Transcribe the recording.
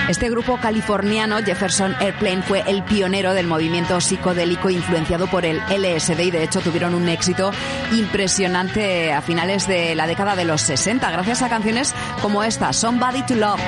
Este grupo californiano, Jefferson Airplane, fue el pionero del movimiento psicodélico influenciado por el LSD y de hecho tuvieron un éxito impresionante a finales de la década de los 60 gracias a canciones como esta, Somebody to Love.